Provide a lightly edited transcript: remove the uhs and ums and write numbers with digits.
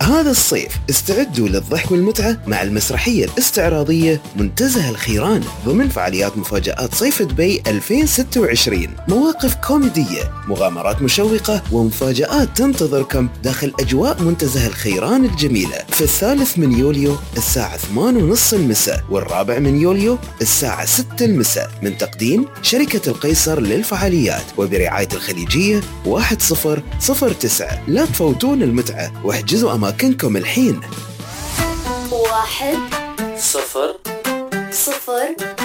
هذا الصيف استعدوا للضحك والمتعة مع المسرحية الاستعراضية منتزه الخيران ضمن فعاليات مفاجآت صيف دبي 2026. مواقف كوميدية، مغامرات مشوقة ومفاجآت تنتظركم داخل أجواء منتزه الخيران الجميلة في 3 من يوليو الساعة 8:30 المساء، والرابع من يوليو الساعة 6 المساء، من تقديم شركة القيصر للفعاليات وبرعاية الخليجية 1009. لا تفوتون المتعة واحجزوا أماكنكم الحين. 1 0 0